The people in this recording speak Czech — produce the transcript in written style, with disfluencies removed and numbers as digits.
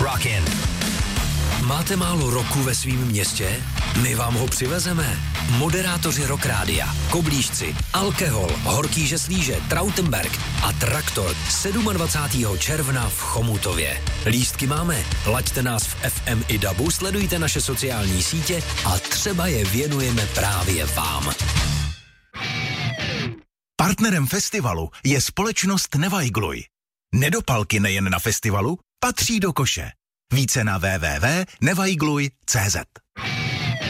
Rockin'. Máte málo roku ve svém městě? My vám ho přivezeme. Moderátoři Rock Rádia, Koblížci, Alkehol, Horký Žeslíže, Trautenberg a Traktor 27. června v Chomutově. Lístky máme, laďte nás v FM i DABu, sledujte naše sociální sítě a třeba je věnujeme právě vám. Partnerem festivalu je společnost Nevajgluj. Nedopalky nejen na festivalu patří do koše. Více na www.nevajgluj.cz.